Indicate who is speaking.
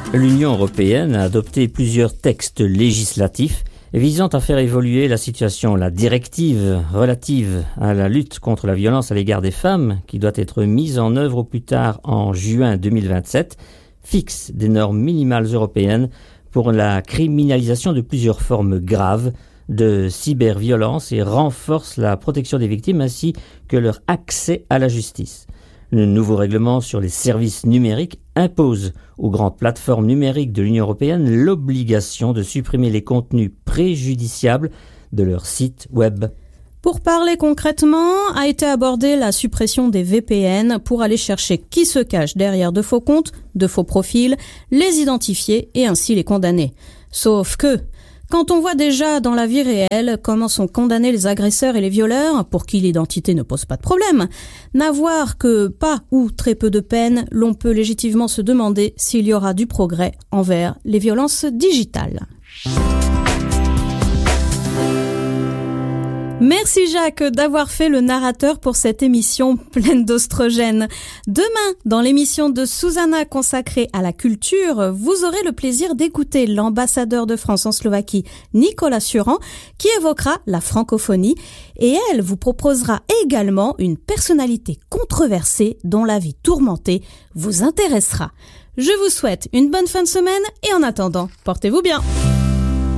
Speaker 1: L'Union européenne a adopté plusieurs textes législatifs visant à faire évoluer la situation. La directive relative à la lutte contre la violence à l'égard des femmes, qui doit être mise en œuvre au plus tard en juin 2027, fixe des normes minimales européennes pour la criminalisation de plusieurs formes graves de cyberviolence et renforce la protection des victimes ainsi que leur accès à la justice. Le nouveau règlement sur les services numériques impose aux grandes plateformes numériques de l'Union européenne l'obligation de supprimer les contenus préjudiciables de leur site web.
Speaker 2: Pour parler concrètement, a été abordée la suppression des VPN pour aller chercher qui se cache derrière de faux comptes, de faux profils, les identifier et ainsi les condamner. Sauf que, quand on voit déjà dans la vie réelle comment sont condamnés les agresseurs et les violeurs, pour qui l'identité ne pose pas de problème, n'avoir que pas ou très peu de peine, l'on peut légitimement se demander s'il y aura du progrès envers les violences digitales. Merci Jacques d'avoir fait le narrateur pour cette émission pleine d'oestrogènes. Demain, dans l'émission de Susanna consacrée à la culture, vous aurez le plaisir d'écouter l'ambassadeur de France en Slovaquie, Nicolas Suran, qui évoquera la francophonie et elle vous proposera également une personnalité controversée dont la vie tourmentée vous intéressera. Je vous souhaite une bonne fin de semaine et en attendant, portez-vous bien.